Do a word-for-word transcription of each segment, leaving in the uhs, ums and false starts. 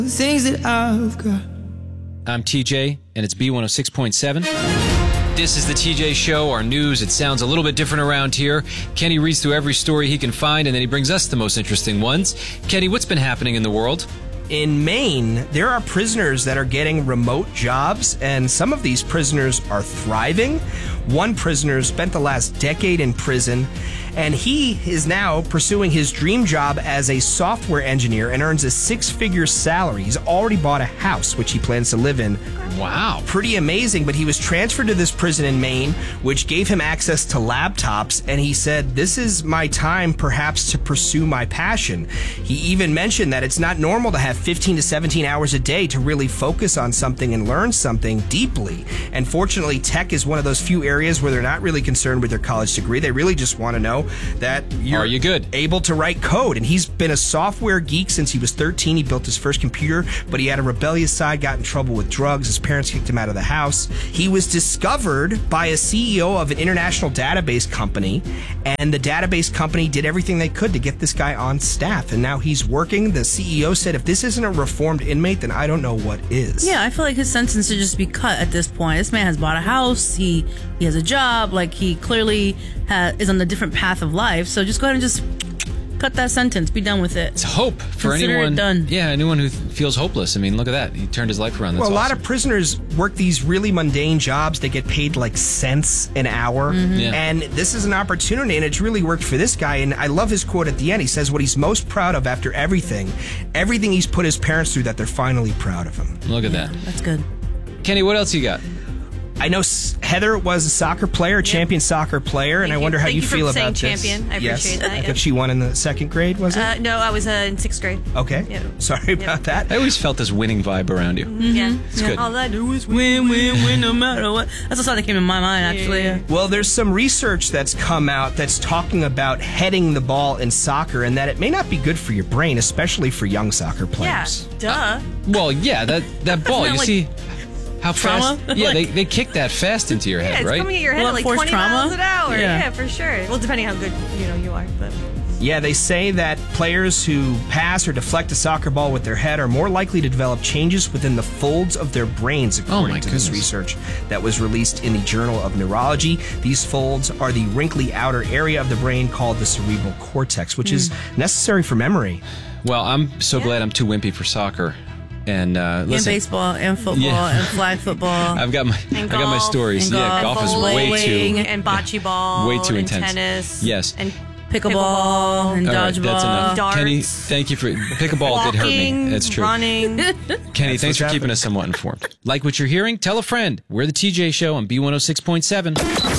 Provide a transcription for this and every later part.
Things that I've got. I'm T J, and it's B one oh six point seven. This is the T J Show, our news. It sounds a little bit different around here. Kenny reads through every story he can find, and then he brings us the most interesting ones. Kenny, what's been happening in the world? In Maine, there are prisoners that are getting remote jobs, and some of these prisoners are thriving. One prisoner spent the last decade in prison, and he is now pursuing his dream job as a software engineer and earns a six-figure salary. He's already bought a house, which he plans to live in. Wow. Pretty amazing, but he was transferred to this prison in Maine, which gave him access to laptops, and he said, this is my time perhaps to pursue my passion. He even mentioned that it's not normal to have fifteen to seventeen hours a day to really focus on something and learn something deeply. And fortunately, tech is one of those few areas where they're not really concerned with their college degree. They really just want to know that you're Are you good? able to write code. And he's been a software geek since he was thirteen. He built his first computer, but he had a rebellious side, got in trouble with drugs. His parents kicked him out of the house. He was discovered by a C E O of an international database company, and the database company did everything they could to get this guy on staff. And now he's working. The C E O said, if this isn't a reformed inmate, then I don't know what is. Yeah, I feel like his sentence should just be cut at this point. This man has bought a house. He he has a job. Like, he clearly ha- is on a different path of life. So just go ahead and just cut that sentence. Be done with it. It's hope for Consider anyone. it done. Yeah, anyone who th- feels hopeless. I mean, look at that. He turned his life around. That's well, a lot awesome. of prisoners work these really mundane jobs. They get paid like cents an hour. Mm-hmm. Yeah. And this is an opportunity, and it's really worked for this guy. And I love his quote at the end. He says what he's most proud of after everything, everything he's put his parents through, that they're finally proud of him. Look at Yeah, that. that's good. Kenny, what else you got? I know S- Heather was a soccer player, a champion soccer player, and Thank I you. wonder how Thank you you for feel saying about this. champion. I yes. appreciate that, yeah. Because she won in the second grade, was it? Uh, no, I was uh, in sixth grade. okay. yeah. Sorry about that. I always felt this winning vibe around you. Yeah. It's good. All I do is Win, win, win, no matter what. That's the song that came in my mind, actually. Yeah. Well, there's some research that's come out that's talking about heading the ball in soccer and that it may not be good for your brain, especially for young soccer Yeah, players. duh. Well, yeah, that, that ball, that you like see how trauma? fast... Yeah, Like- they, they kick that fast into your Yeah, head, it's right? coming at your head Will at it like force twenty trauma? miles an hour. Yeah. Yeah. for sure. Well, depending how good you know you are, but Yeah, they say that players who pass or deflect a soccer ball with their head are more likely to develop changes within the folds of their brains, according my to this goodness. research that was released in the Journal of Neurology. These folds are the wrinkly outer area of the brain called the cerebral cortex, which is necessary for memory. Well, I'm so Yeah. glad I'm too wimpy for soccer. And uh, And listen, baseball, and football, Yeah. and flag football. I've got my I And got my golf, stories. and Yeah, golf, golf is bowling, way too and bocce ball, way too and intense. tennis, Yes. and Pickleball, and All right, dodgeball. that's enough. Darts. Kenny, thank you for pickleball. Did hurt me. walking, That's true. running. Kenny, That's thanks for what's keeping happening. us somewhat informed. Like what you're hearing? Tell a friend. We're the T J Show on B one oh six point seven.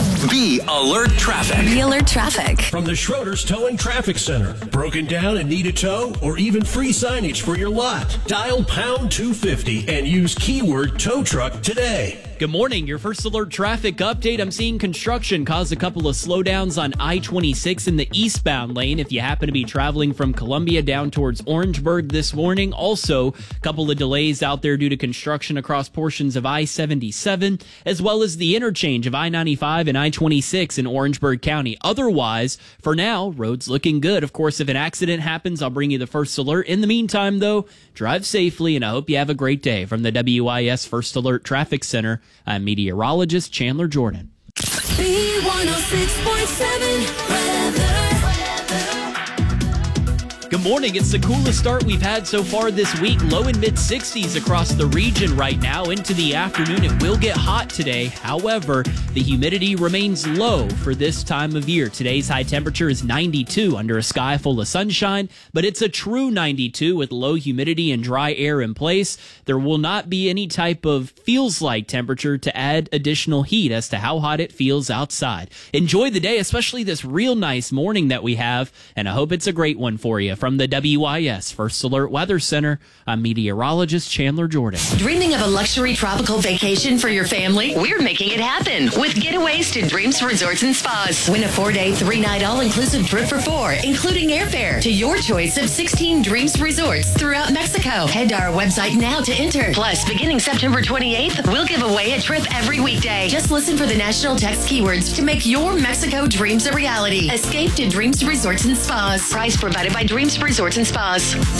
Be Alert Traffic. Be Alert Traffic. From the Schroeder's Towing Traffic Center. Broken down and need a tow, or even free signage for your lot? Dial pound two fifty and use keyword tow truck today. Good morning. Your first alert traffic update. I'm seeing construction cause a couple of slowdowns on I twenty-six in the eastbound lane if you happen to be traveling from Columbia down towards Orangeburg this morning. Also, a couple of delays out there due to construction across portions of I seventy-seven, as well as the interchange of I ninety-five and I twenty-six in Orangeburg County. Otherwise, for now, roads looking good. Of course, if an accident happens, I'll bring you the first alert. In the meantime, though, drive safely, and I hope you have a great day. From the W I S First Alert Traffic Center, I'm meteorologist Chandler Jordan. B one oh six point seven weather. Good morning. It's the coolest start we've had so far this week. Low and mid sixties across the region right now. Into the afternoon, it will get hot today. However, the humidity remains low for this time of year. Today's high temperature is ninety-two under a sky full of sunshine, but it's a true ninety-two with low humidity and dry air in place. There will not be any type of feels like temperature to add additional heat as to how hot it feels outside. Enjoy the day, especially this real nice morning that we have, and I hope it's a great one for you. From the W I S First Alert Weather Center, I'm meteorologist Chandler Jordan. Dreaming of a luxury tropical vacation for your family? We're making it happen with Getaways to Dreams Resorts and Spas. Win a four-day, three-night all-inclusive trip for four, including airfare to your choice of sixteen Dreams Resorts throughout Mexico. Head to our website now to enter. Plus, beginning September twenty-eighth, we'll give away a trip every weekday. Just listen for the national text keywords to make your Mexico dreams a reality. Escape to Dreams Resorts and Spas. Price provided by Dreams Resorts and Spas.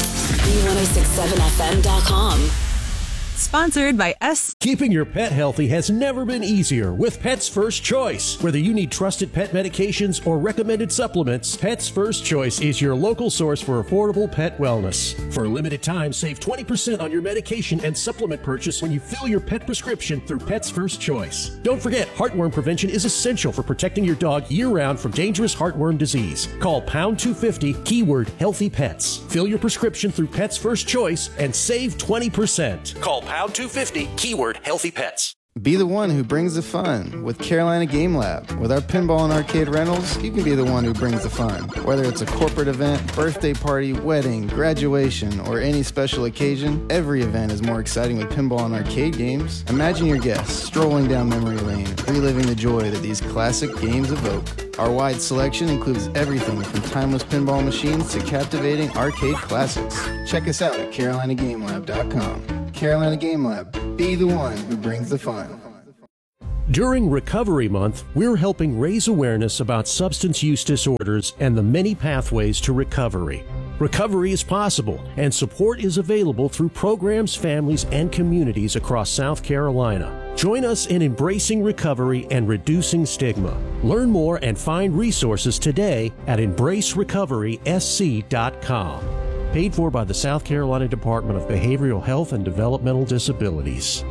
B one oh six seven F M dot com. Sponsored by S. Keeping your pet healthy has never been easier with Pets First Choice. Whether you need trusted pet medications or recommended supplements, Pets First Choice is your local source for affordable pet wellness. For a limited time, save twenty percent on your medication and supplement purchase when you fill your pet prescription through Pets First Choice. Don't forget, heartworm prevention is essential for protecting your dog year-round from dangerous heartworm disease. Call pound two fifty, keyword healthy pets. Fill your prescription through Pets First Choice and save twenty percent. Call pound two fifty, keyword healthy pets. Be the one who brings the fun with Carolina Game Lab. With our pinball and arcade rentals, you can be the one who brings the fun. Whether it's a corporate event, birthday party, wedding, graduation, or any special occasion, every event is more exciting with pinball and arcade games. Imagine your guests strolling down memory lane, reliving the joy that these classic games evoke. Our wide selection includes everything from timeless pinball machines to captivating arcade classics. Check us out at carolina game lab dot com. Carolina Game Lab. Be the one who brings the fun. During Recovery Month, we're helping raise awareness about substance use disorders and the many pathways to recovery. Recovery is possible, and support is available through programs, families, and communities across South Carolina. Join us in embracing recovery and reducing stigma. Learn more and find resources today at embrace recovery s c dot com. Paid for by the South Carolina Department of Behavioral Health and Developmental Disabilities.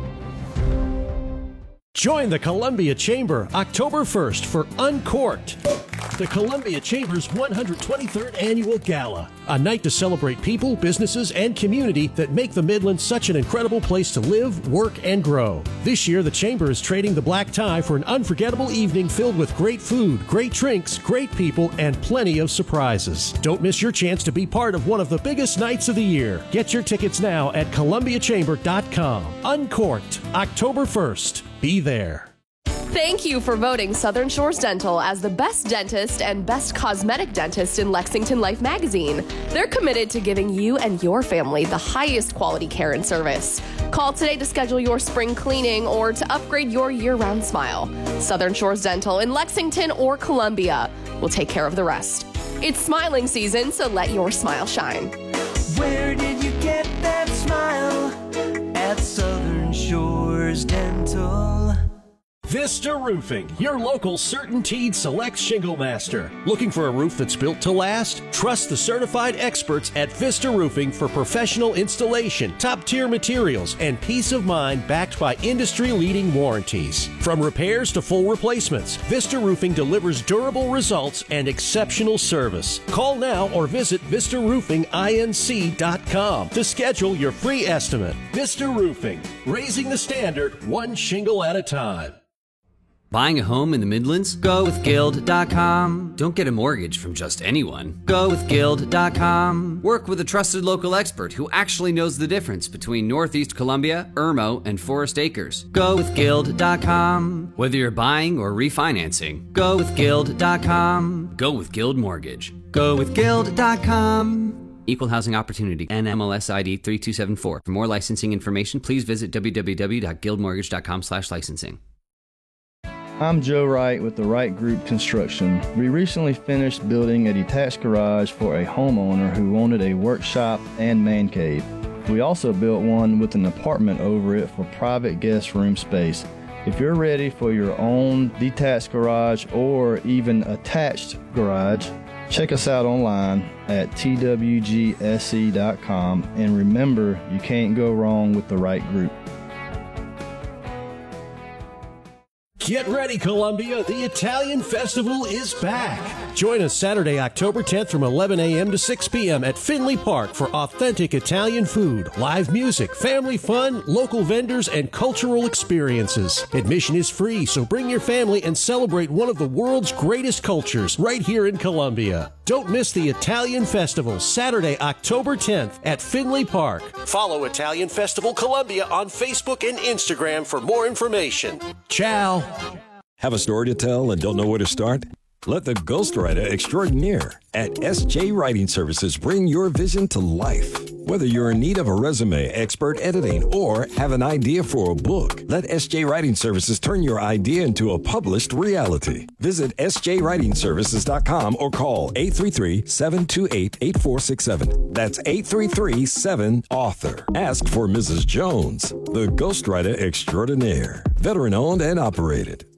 Join the Columbia Chamber October first for Uncorked, the Columbia Chamber's one hundred twenty-third Annual Gala, a night to celebrate people, businesses, and community that make the Midlands such an incredible place to live, work, and grow. This year, the Chamber is trading the black tie for an unforgettable evening filled with great food, great drinks, great people, and plenty of surprises. Don't miss your chance to be part of one of the biggest nights of the year. Get your tickets now at columbia chamber dot com. Uncorked, October first. Be there. Thank you for voting Southern Shores Dental as the best dentist and best cosmetic dentist in Lexington Life magazine. They're committed to giving you and your family the highest quality care and service. Call today to schedule your spring cleaning or to upgrade your year-round smile. Southern Shores Dental in Lexington or Columbia. We'll take care of the rest. It's smiling season, so let your smile shine. Where did you get that smile? At Southern Shores Dental. Vista Roofing, your local CertainTeed Select Shingle Master. Looking for a roof that's built to last? Trust the certified experts at Vista Roofing for professional installation, top-tier materials, and peace of mind backed by industry-leading warranties. From repairs to full replacements, Vista Roofing delivers durable results and exceptional service. Call now or visit vista roofing inc dot com to schedule your free estimate. Vista Roofing, raising the standard one shingle at a time. Buying a home in the Midlands? Go with Guild dot com. Don't get a mortgage from just anyone. Go with Guild dot com. Work with a trusted local expert who actually knows the difference between Northeast Columbia, Irmo, and Forest Acres. Go with Guild dot com. Whether you're buying or refinancing, go with Guild dot com. Go with Guild Mortgage. Go with Guild dot com. Equal Housing Opportunity, N M L S I D three two seven four. For more licensing information, please visit w w w dot guild mortgage dot com slash licensing. I'm Joe Wright with the Wright Group Construction. We recently finished building a detached garage for a homeowner who wanted a workshop and man cave. We also built one with an apartment over it for private guest room space. If you're ready for your own detached garage or even attached garage, check us out online at t w g s e dot com, and remember, you can't go wrong with the Wright Group. Get ready, Columbia. The Italian Festival is back. Join us Saturday, October tenth from eleven a.m. to six p.m. at Finley Park for authentic Italian food, live music, family fun, local vendors, and cultural experiences. Admission is free, so bring your family and celebrate one of the world's greatest cultures right here in Columbia. Don't miss the Italian Festival, Saturday, October tenth at Finley Park. Follow Italian Festival Columbia on Facebook and Instagram for more information. Ciao. Have a story to tell and don't know where to start? Let the ghostwriter extraordinaire at S J Writing Services bring your vision to life. Whether you're in need of a resume, expert editing, or have an idea for a book, let S J Writing Services turn your idea into a published reality. Visit S J writing services dot com or call eight three three, seven two eight, eight four six seven. That's eight three three, seven, author. Ask for Missus Jones, the ghostwriter extraordinaire. Veteran owned and operated.